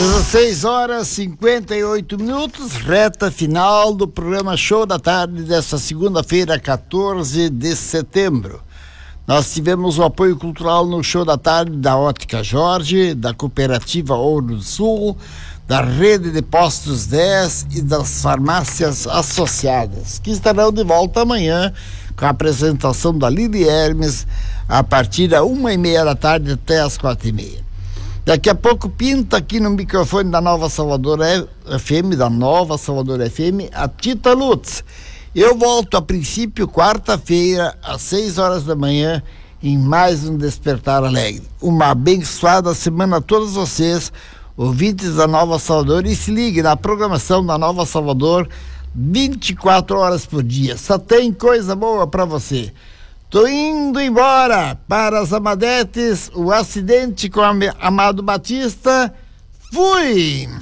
16 horas 58 minutos, reta final do programa Show da Tarde desta segunda-feira, 14 de setembro. Nós tivemos o apoio cultural no Show da Tarde da Ótica Jorge, da Cooperativa Ouro do Sul, da Rede de Postos 10 e das farmácias associadas, que estarão de volta amanhã com a apresentação da Lili Hermes a partir da 1h30 da tarde até as 4h30. Daqui a pouco pinta aqui no microfone da Nova Salvador FM, a Tita Lutz. Eu volto a princípio quarta-feira, às 6 horas da manhã, em mais um Despertar Alegre. Uma abençoada semana a todos vocês, ouvintes da Nova Salvador, e se ligue na programação da Nova Salvador 24 horas por dia. Só tem coisa boa para você. Tô indo embora para as Amadetes, o acidente com Amado Batista. Fui!